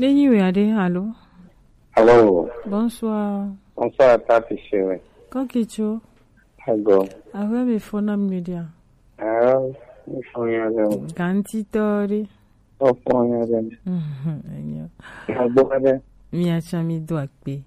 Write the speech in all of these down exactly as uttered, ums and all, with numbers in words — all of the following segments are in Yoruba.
Regardez, allô? Allô? Bonsoir. Bonsoir, Tati chérie. Kokicho? Hago. Avec mes phones médias. Ah, mi fonham. Gantitori. O fonham. Mhm. Agora. Minha chami do akpe.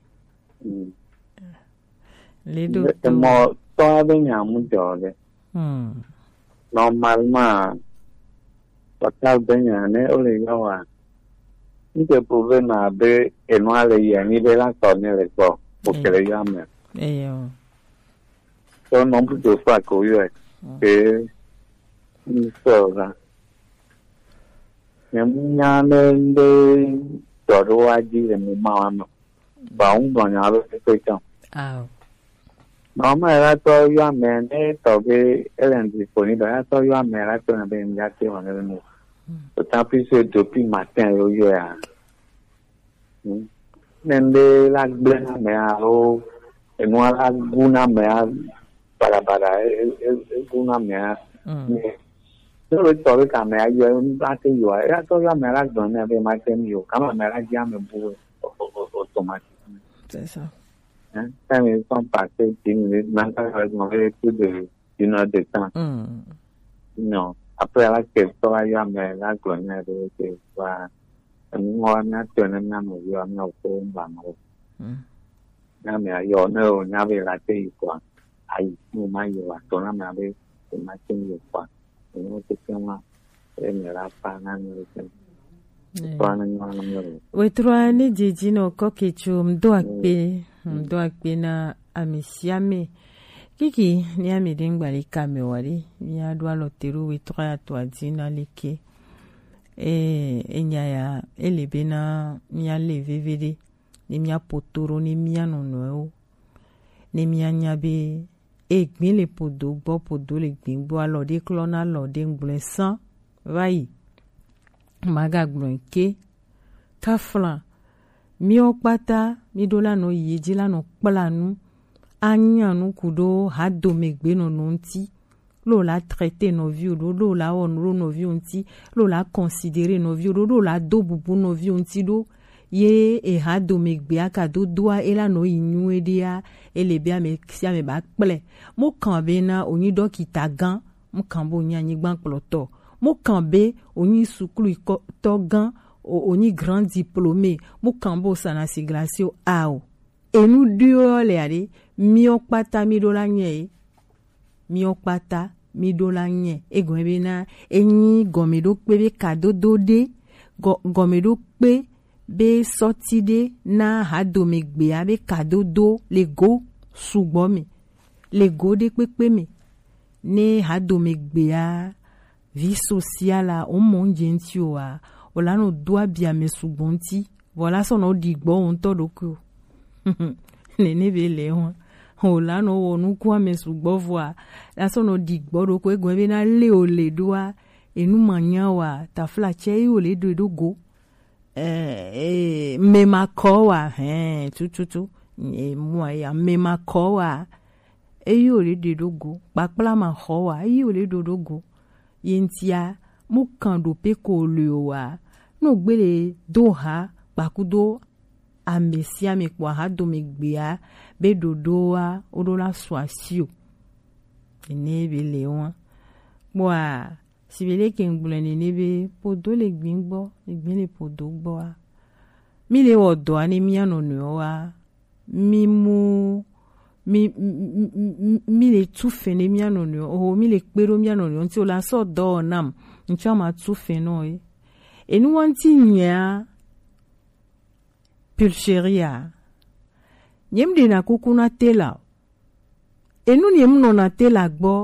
Les deux. Mo to abenya mujode. Hmm. Normalement, pakal benya ne ole yawa. Nte pouve na be enwale ya ni be la tonne ko. Porque le llame. Eyo. So non puto fa ko yo. Que ni sola. Nyamnyane de todo aji de mi mama. Ba un banyalo se ka. Ah. Mama era to yo amene to be elen disponible. Era to yo amene to na be mi ati on le no. Tant pis c'est depuis matin yo yo ya. Nende la blena me alo e no la guna me para para e guna me. Yo lo to ka me yo ba te yo ya to yo me la don me be ma te mi yo kama me la ya me bu automatique. C'est ça. Hein, ça me sont passés dix minutes, même pas avec plus de une heure de temps. Hmm. Non. Après la question, il y a mais la glonne de que va moi na tena na mo yo na ko ba mo. Na me yo no na be la te kwa. Ai mo mai yo a to na me be ko ma te yo kwa. No te kama e me la pa na no te. Pa na no na mo. We troani jijino kokicho mdo akpe, mdo akpe na amisiame. Kiki ni amidingba li kamewari ni adwa loteru we troya to adina leke. E enyaya elebena mia levevede ni mia potoro ni mia nono ni mia nyabe egbin le podo gbo podo le gbin gbo alode klona alode ngblensan vai maga gbronke kafla mi okpata mi dola no yejila no kplanu anyanu kudo hado megbe no nonti lo la traiter nos vieux lo la honro nos vieux onti lo la considérer nos vieux lo la do bubu nos vieux onti do ye e hado megbe aka do doa ela no inu edia ele bia me sia me ba ple mo kan be na oni dokita gan mo kan bo nya nyi gban ploto mo kan be oni sukulu to gan oni grand diplômé mo kan bo sana siglasio ao e nu dio le ari mi okpata mi do la nye mi okpata mi do la nye egon be na enyi gomedo pe be kado dode gomedo pe be sortide na hado megbe abe kado do le go sugbo mi le go de pepe mi ne hado megbe a vie sociale o monje nti o a o la no do abia me sugbonti voilà son o digbo on to do ko le ne be le won o la no wonu kwa me sugbo voa la son o digbo do ko egun be na le o le doa enu manya wa ta fla che o le do do go eh eh me makowa eh tu tu tu e mo ya me makowa e yo le do do go papla ma howa e yo le do do go yentia mo kan do pe ko le wa no gbele do ha pakudo amesia me kwa ha do me gbea be dodoa odola swasio ene be leon boa sibele kengbule ni be podo le gbingbo egbin le podo gbo a mi le odo ani mi anonu wa mi mu mi mi le tufe ne mi anonu o mi le pero mi anonu nti o la so do nam nti o ma tufe no e enu wanti nya pulcheria nyem de na kukuna tela enu nyem no na tela gbo